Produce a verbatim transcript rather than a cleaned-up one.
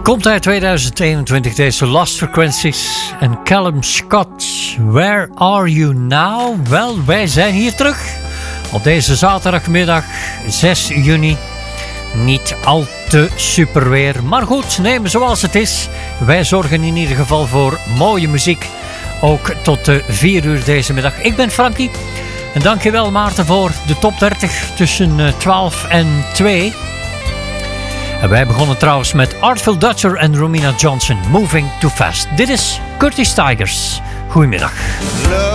Komt uit tweeduizend eenentwintig deze Lost Frequencies en Callum Scott. Where are you now? Wel, wij zijn hier terug op deze zaterdagmiddag zes juni. Niet al te super weer, maar goed, neem zoals het is. Wij zorgen in ieder geval voor mooie muziek, ook tot de vier uur deze middag. Ik ben Frankie en dankjewel Maarten voor de top dertig tussen twaalf en twee. En wij begonnen trouwens met Artful Dutcher en Romina Johnson, Moving Too Fast. Dit is Curtis Tigers. Goedemiddag.